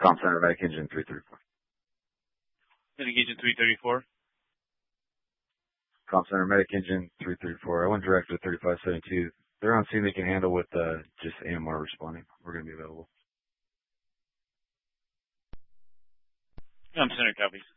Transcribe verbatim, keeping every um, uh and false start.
Comm Center Medic Engine three thirty-four. Medic Engine three thirty-four. Comm Center Medic Engine three thirty-four. I went direct to thirty-five seventy-two. They're on scene they can handle with uh, just A M R responding. We're going to be available. Comm Center copies.